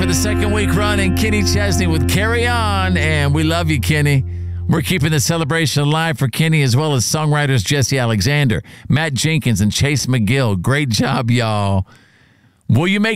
For the second week running, Kenny Chesney with Carry On, and we love you, Kenny. We're keeping the celebration alive for Kenny, as well as songwriters Jesse Alexander, Matt Jenkins, and Chase McGill. Great job, y'all. Will you make